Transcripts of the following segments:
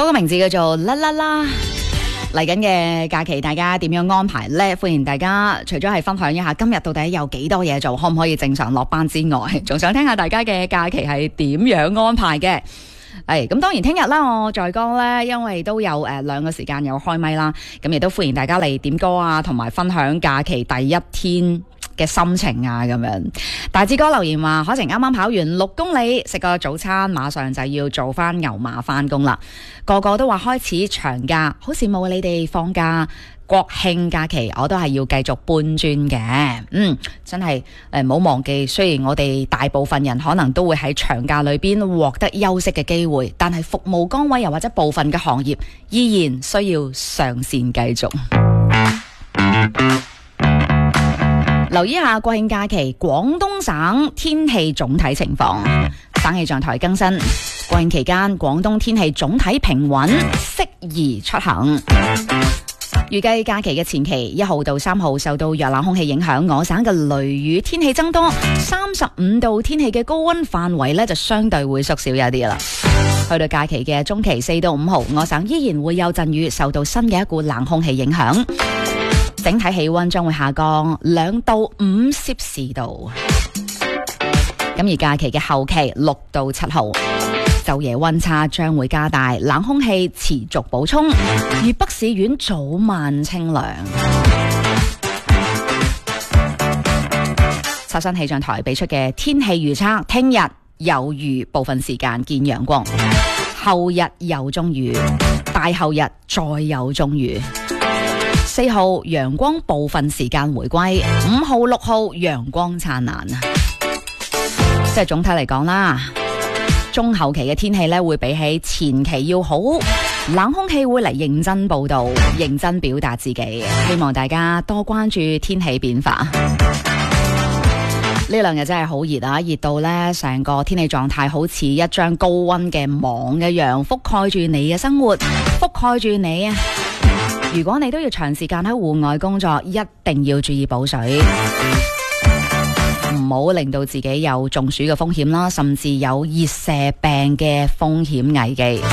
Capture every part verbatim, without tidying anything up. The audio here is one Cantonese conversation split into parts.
嗰個名字叫做啦啦啦。嚟緊嘅假期，大家點樣安排呢？歡迎大家除咗係分享一下今日到底有幾多嘢做，可唔可以正常落班之外，仲想聽下大家嘅假期係點樣安排嘅。係咁，當然聽日啦，我在江咧，因為都有誒兩個時間有開咪啦，咁亦都歡迎大家嚟點歌啊，同埋分享假期第一天嘅心情啊，咁樣。大志哥留言話：海晴啱啱跑完六公里，食個早餐，馬上就要做翻牛馬翻工啦。個個都話開始長假，好羨慕你哋放假。國慶假期我都係要繼續搬磚嘅，嗯，真係誒，唔好忘記。雖然我哋大部分人可能都會喺長假裏邊獲得休息嘅機會，但係服務崗位又或者部分嘅行業依然需要上線繼續。留意一下國慶假期廣東省天氣總體情況，省氣象台更新，國慶期間廣東天氣總體平穩，適宜出行。預計假期嘅前期一號到三號受到弱冷空氣影響，我省嘅雷雨天氣增多，三十五度天氣嘅高溫範圍呢就相對會縮小一啲啦。去到假期嘅中期四到五號，我省依然會有陣雨，受到新嘅一股冷空氣影響，整體氣溫將會下降兩到五攝氏度。咁而假期嘅後期六到七號，晝夜溫差將會加大，冷空氣持續補充，而北市縣早晚清涼。刷新氣象台俾出嘅天氣預測，聽日有雨，部分時間見陽光，後日有中雨，大後日再有中雨。四號陽光部分時間回歸，五號六號陽光燦爛。即係總體嚟講啦，中後期嘅天氣咧會比起前期要好，冷空氣會嚟認真報道，認真表達自己。希望大家多關注天氣變化。呢兩日真係好熱啊，熱到咧成個天氣狀態好似一張高溫嘅網一樣，覆蓋住你嘅生活，覆蓋住你啊！如果你都要長時間喺戶外工作，一定要注意補水，唔好令到自己有中暑嘅風險啦，甚至有熱射病嘅風險危機。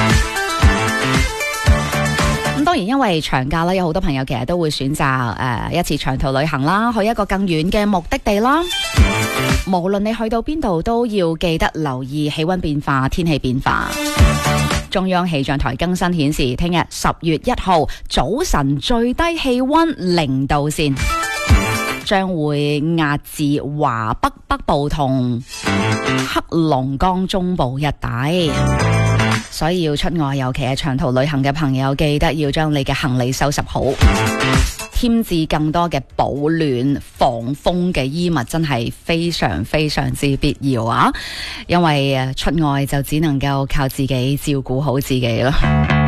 咁當然因為長假啦，有好多朋友其實都會選擇誒、呃、一次長途旅行啦，去一個更遠嘅目的地啦。無論你去到邊度，都要記得留意氣溫變化、天氣變化。中央氣象台更新顯示，聽日十月一號早晨最低氣溫零度線，將會壓至華北北部同黑龍江中部一帶，所以要出外，尤其係長途旅行嘅朋友，記得要將你嘅行李收拾好，添置更多嘅保暖防風嘅衣物，真係非常非常之必要啊！因為出外就只能夠靠自己照顧好自己咯。